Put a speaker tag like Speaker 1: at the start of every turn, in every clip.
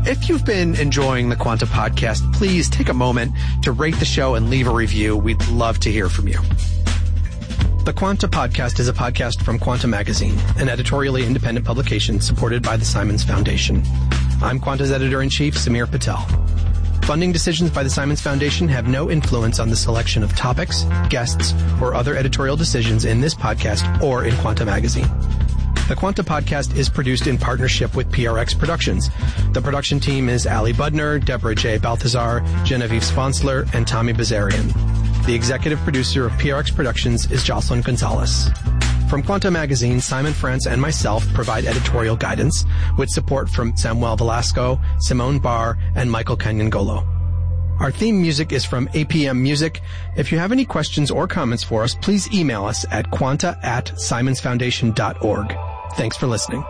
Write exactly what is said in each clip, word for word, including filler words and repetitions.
Speaker 1: If you've been enjoying the Quanta podcast, please take a moment to rate the show and leave a review. We'd love to hear from you. The Quanta Podcast is a podcast from Quanta Magazine, an editorially independent publication supported by the Simons Foundation. I'm Quanta's editor-in-chief, Samir Patel. Funding decisions by the Simons Foundation have no influence on the selection of topics, guests, or other editorial decisions in this podcast or in Quanta Magazine. The Quanta Podcast is produced in partnership with P R X Productions. The production team is Ali Budner, Deborah J. Balthazar, Genevieve Sponsler, and Tommy Bazarian. The executive producer of P R X Productions is Jocelyn Gonzalez. From Quanta Magazine, Simon France and myself provide editorial guidance with support from Samuel Velasco, Simone Barr, and Michael Canyangolo. Our theme music is from A P M Music. If you have any questions or comments for us, please email us at quanta at simonsfoundation dot org. Thanks for listening.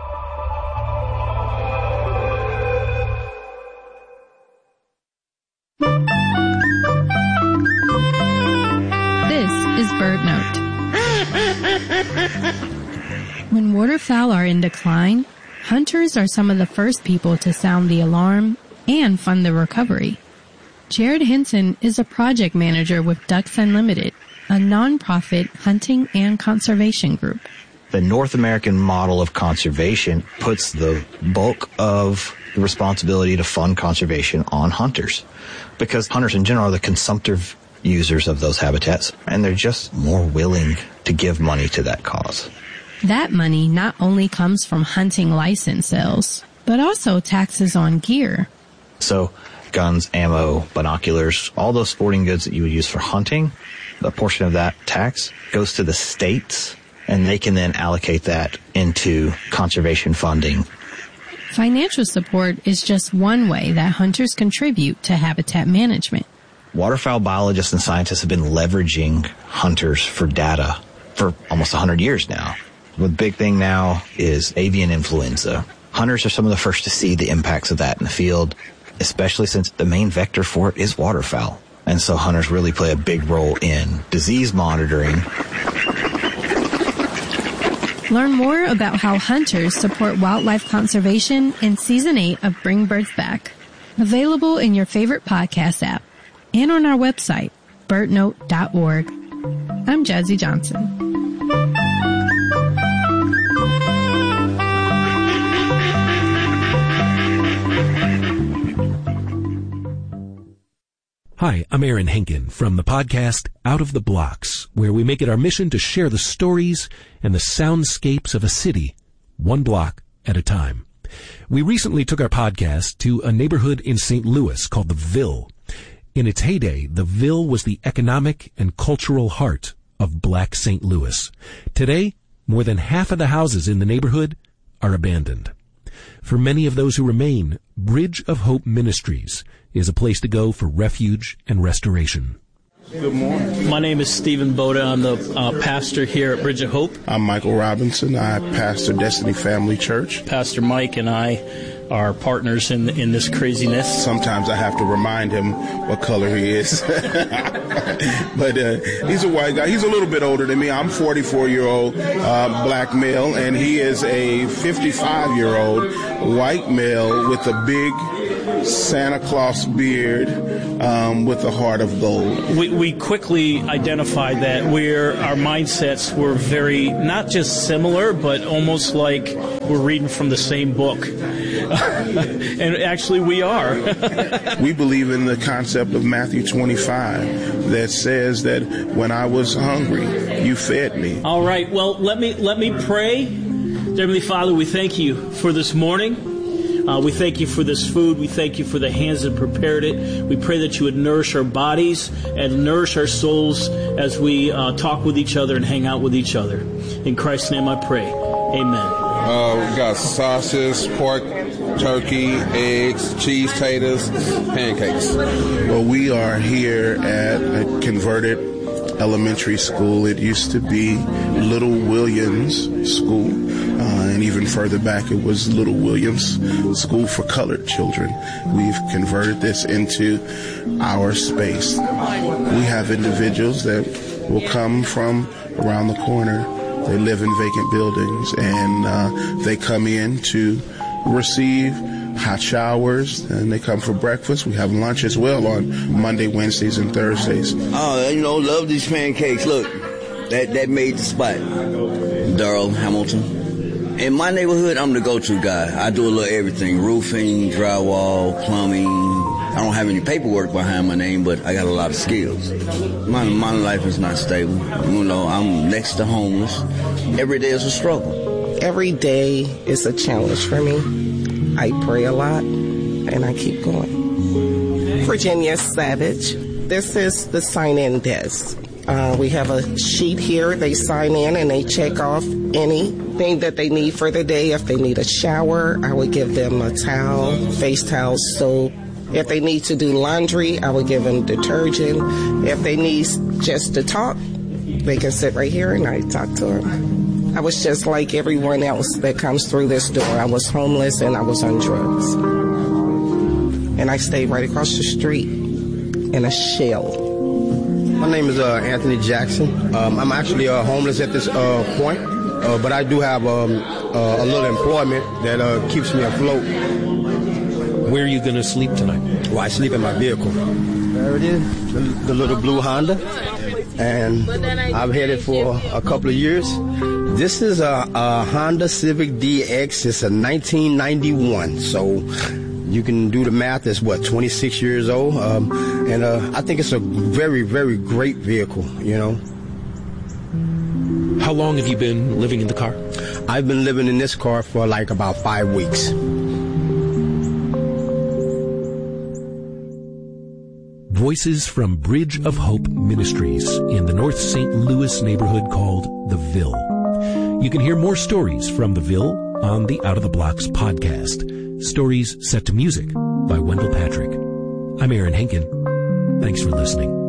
Speaker 2: This is Bird Note. When waterfowl are in decline, hunters are some of the first people to sound the alarm and fund the recovery. Jared Henson is a project manager with Ducks Unlimited, a nonprofit hunting and conservation group.
Speaker 3: The North American model of conservation puts the bulk of the responsibility to fund conservation on hunters, because hunters in general are the consumptive users of those habitats, and they're just more willing to give money to that cause.
Speaker 2: That money not only comes from hunting license sales, but also taxes on gear.
Speaker 3: So guns, ammo, binoculars, all those sporting goods that you would use for hunting, a portion of that tax goes to the states, and they can then allocate that into conservation funding.
Speaker 2: Financial support is just one way that hunters contribute to habitat management.
Speaker 3: Waterfowl biologists and scientists have been leveraging hunters for data for almost one hundred years now. The big thing now is avian influenza. Hunters are some of the first to see the impacts of that in the field, especially since the main vector for it is waterfowl. And so hunters really play a big role in disease monitoring.
Speaker 2: Learn more about how hunters support wildlife conservation in Season eight of Bring Birds Back. Available in your favorite podcast app and on our website, bird note dot org. I'm Jazzy Johnson.
Speaker 4: Hi, I'm Aaron Henkin from the podcast Out of the Blocks, where we make it our mission to share the stories and the soundscapes of a city, one block at a time. We recently took our podcast to a neighborhood in Saint Louis called the Ville. In its heyday, the Ville was the economic and cultural heart of Black Saint Louis. Today, more than half of the houses in the neighborhood are abandoned. For many of those who remain, Bridge of Hope Ministries is a place to go for refuge and restoration.
Speaker 5: Good morning.
Speaker 6: My name is Stephen Boda. I'm the uh, pastor here at Bridge of Hope.
Speaker 5: I'm Michael Robinson. I pastor Destiny Family Church.
Speaker 6: Pastor Mike and I are partners in in this craziness.
Speaker 5: Sometimes I have to remind him what color he is. But uh, he's a white guy. He's a little bit older than me. I'm forty-four-year-old uh, black male, and he is a fifty-five-year-old white male with a big Santa Claus beard um, with a heart of gold.
Speaker 6: We, we quickly identified that where our mindsets were very, not just similar, but almost like we're reading from the same book. And actually we are.
Speaker 5: We believe in the concept of Matthew twenty-five that says that when I was hungry, you fed me.
Speaker 6: All right. Well, let me let me pray. Dear Heavenly Father, we thank you for this morning. Uh, we thank you for this food. We thank you for the hands that prepared it. We pray that you would nourish our bodies and nourish our souls as we uh, talk with each other and hang out with each other. In Christ's name I pray. Amen.
Speaker 7: Uh, we got sausage, pork, turkey, eggs, cheese, taters, pancakes.
Speaker 5: Well, we are here at a converted elementary school. It used to be Little Williams School. Uh, and even further back, it was Little Williams School for Colored Children. We've converted this into our space. We have individuals that will come from around the corner. They live in vacant buildings, and uh, they come in to receive hot showers, and they come for breakfast. We have lunch as well on Monday, Wednesdays, and Thursdays.
Speaker 8: Oh, you know, love these pancakes. Look, that, that made the spot. Darrell Hamilton. In my neighborhood, I'm the go-to guy. I do a little everything, roofing, drywall, plumbing. I don't have any paperwork behind my name, but I got a lot of skills. My, my life is not stable. You know, I'm next to homeless. Every day is a struggle.
Speaker 9: Every day is a challenge for me. I pray a lot, and I keep going. Virginia Savage. This is the sign-in desk. Uh, we have a sheet here. They sign in and they check off anything that they need for the day. If they need a shower, I would give them a towel, face towel, soap. If they need to do laundry, I would give them detergent. If they need just to talk, they can sit right here and I talk to them. I was just like everyone else that comes through this door. I was homeless and I was on drugs. And I stayed right across the street in a shell.
Speaker 10: My name is uh, Anthony Jackson. Um, I'm actually uh, homeless at this uh, point, uh, but I do have um, uh, a little employment that uh, keeps me afloat.
Speaker 4: Where are you going to sleep tonight?
Speaker 10: Well, I sleep in my vehicle. There it is, the, the little blue Honda. And I've had it for a couple of years. This is a, a Honda Civic D X. It's a nineteen ninety-one. So you can do the math. It's, what, twenty-six years old? Um, and uh, I think it's a very, very great vehicle, you know.
Speaker 4: How long have you been living in the car?
Speaker 10: I've been living in this car for like about five weeks.
Speaker 4: Voices from Bridge of Hope Ministries in the North Saint Louis neighborhood called The Ville. You can hear more stories from The Ville on the Out of the Blocks podcast. Stories set to music by Wendell Patrick. I'm Aaron Henkin. Thanks for listening.